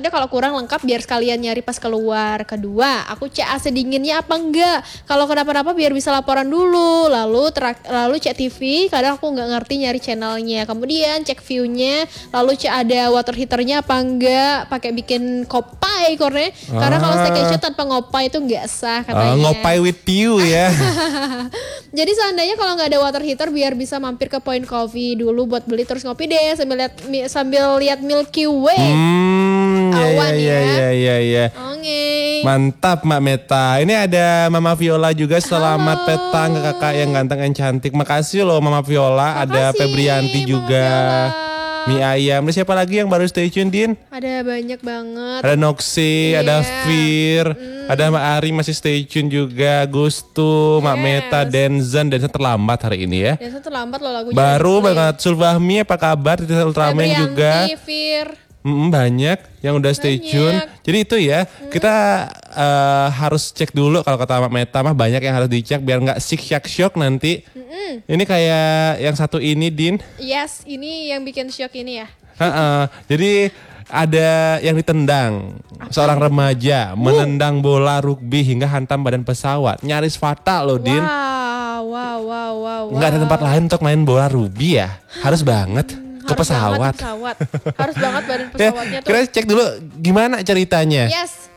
maksudnya kalau kurang lengkap biar sekalian nyari pas keluar. Kedua, aku cek AC dinginnya apa enggak. Kalau kenapa-napa biar bisa laporan dulu. Lalu cek TV, kadang aku nggak ngerti nyari channelnya. Kemudian cek view-nya, lalu cek ada water heater-nya apa enggak. Pakai bikin kopai karena kalau staycation tanpa ngopai itu nggak sah katanya. Ngopai with you ya. Jadi seandainya kalau nggak ada water heater biar bisa mampir ke Point Coffee dulu buat beli terus ngopi deh sambil lihat Milky Way. Awan ya. Oke. Mantap Mbak Meta. Ini ada Mama Viola juga. Selamat petang ke kakak yang ganteng dan cantik. Makasih loh Mama Viola. Ada Febrianti juga. Mie ayam. Ini siapa lagi yang baru stay tune, Din? Ada banyak banget. Ada Noxy, ada Fir, ada Mbak Ari masih stay tune juga. Gustu, Mbak Meta, Denzen terlambat hari ini ya. Denzen terlambat loh lagunya. Baru banget. Sulfahmi apa kabar? Titel Ultraman juga. Fir. Banyak yang udah stay tune. Jadi itu ya, kita harus cek dulu kalau kata Mbak Meta mah banyak yang harus dicek biar nggak shock nanti. Ini kayak yang satu ini, Din. Yes, ini yang bikin shock ini ya. Jadi ada yang ditendang. Seorang remaja menendang bola rugby hingga hantam badan pesawat. Nyaris fatal loh, Din. Wow. Nggak ada tempat lain untuk main bola rugby ya. Harus banget. Ke pesawat. Harus banget badan pesawatnya tuh. Kita cek dulu gimana ceritanya. Yes.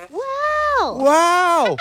Wow.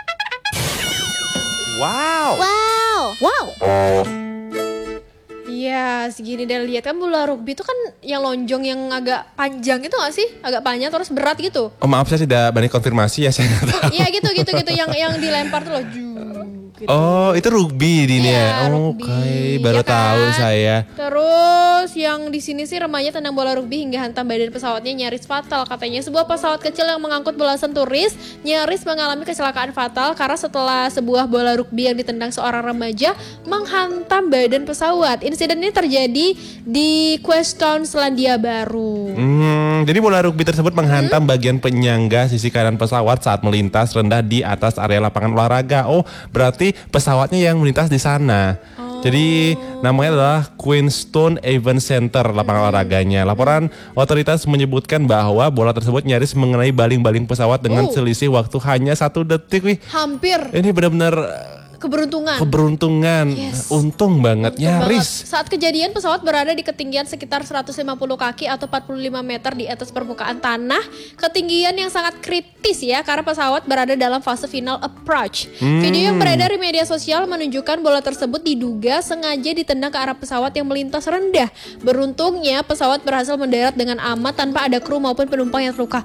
Iya, segini dan lihat kan bola rugby itu kan yang lonjong yang agak panjang itu gak sih? Agak panjang terus berat gitu. Oh maaf saya tidak banyak konfirmasi ya saya nggak tahu. Iya gitu yang dilempar tuh loh. Gitu. Oh itu rugby ini ya. Oke, baru tahu saya. Terus yang di sini sih remaja tendang bola rugby hingga hantam badan pesawatnya nyaris fatal katanya. Sebuah pesawat kecil yang mengangkut belasan turis nyaris mengalami kecelakaan fatal karena setelah sebuah bola rugby yang ditendang seorang remaja menghantam badan pesawat. Insiden ini terjadi di Queenstown, Selandia Baru. Jadi bola rugby tersebut menghantam bagian penyangga sisi kanan pesawat saat melintas rendah di atas area lapangan olahraga. Oh, berarti pesawatnya yang melintas di sana. Jadi namanya adalah Queenstown Event Center lapangan olahraganya. Laporan otoritas menyebutkan bahwa bola tersebut nyaris mengenai baling-baling pesawat dengan selisih waktu hanya 1 detik. Wih. Hampir. Ini benar-benar keberuntungan. Yes. Untung banget, nyaris. Saat kejadian pesawat berada di ketinggian sekitar 150 kaki atau 45 meter di atas permukaan tanah. Ketinggian yang sangat kritis ya karena pesawat berada dalam fase final approach. Video yang beredar di media sosial menunjukkan bola tersebut diduga sengaja ditendang ke arah pesawat yang melintas rendah. Beruntungnya pesawat berhasil mendarat dengan aman tanpa ada kru maupun penumpang yang terluka.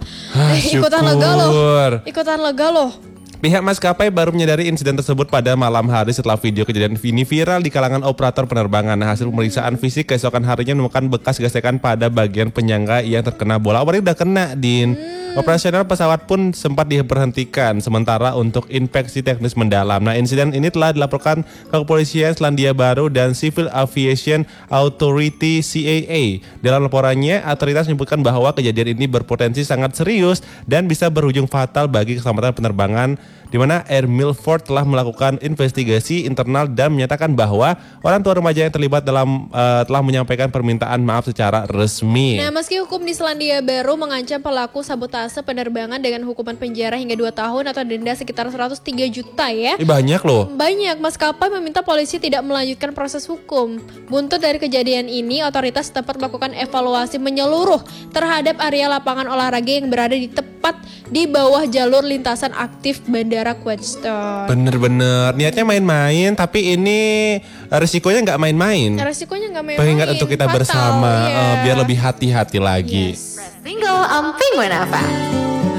Ikutan lega loh. Pihak maskapai baru menyadari insiden tersebut pada malam hari setelah video kejadian ini viral di kalangan operator penerbangan. Hasil pemeriksaan fisik keesokan harinya menemukan bekas gesekan pada bagian penyangga yang terkena bola. Berarti udah kena, Din. Operasional pesawat pun sempat diberhentikan sementara untuk inspeksi teknis mendalam. Nah, insiden ini telah dilaporkan ke kepolisian Selandia Baru dan Civil Aviation Authority CAA. Dalam laporannya, otoritas menyebutkan bahwa kejadian ini berpotensi sangat serius dan bisa berujung fatal bagi keselamatan penerbangan, di mana Air Milford telah melakukan investigasi internal dan menyatakan bahwa orang tua remaja yang terlibat telah menyampaikan permintaan maaf secara resmi. Nah, meski hukum di Selandia Baru mengancam pelaku sabotase penerbangan dengan hukuman penjara hingga 2 tahun atau denda sekitar 103 juta ya. Banyak loh. Banyak, maskapai meminta polisi tidak melanjutkan proses hukum. Buntut dari kejadian ini, otoritas setempat melakukan evaluasi menyeluruh terhadap area lapangan olahraga yang berada di tepat di bawah jalur lintasan aktif Bandara Queenstown. Bener-bener, niatnya main-main tapi ini resikonya nggak main-main. Resikonya nggak main-main. Pengingat untuk kita fatal, bersama biar lebih hati-hati lagi. Single Penguin FM.